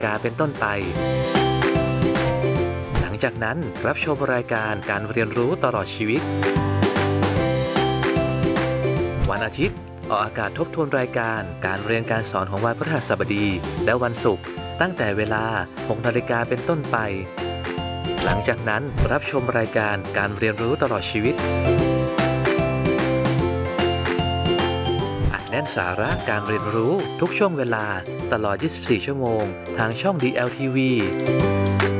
กาเป็นต้นไปหลังจากนั้นรับชมรายการการเรียนรู้ตลอดชีวิตวันอาทิตย์ออกอากาศทบทวนรายการการเรียนการสอนของวันพฤหัสบดีและวันศุกร์ตั้งแต่เวลา 6 นาฬิกาเป็นต้นไปหลังจากนั้นรับชมรายการการเรียนรู้ตลอดชีวิตอัดแน่นสาระการเรียนรู้ทุกช่วงเวลาตลอด 24 ชั่วโมงทางช่อง DLTV